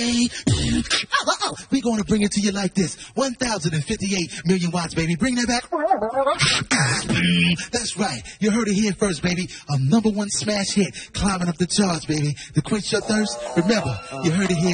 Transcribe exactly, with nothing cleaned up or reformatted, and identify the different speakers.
Speaker 1: Oh, oh, oh. We're going to bring it to you like this. one thousand fifty-eight million watts, baby. Bring that back. That's right. You heard it here first, baby. A number one smash hit climbing up the charts, baby. To quench your thirst, remember, you heard it here.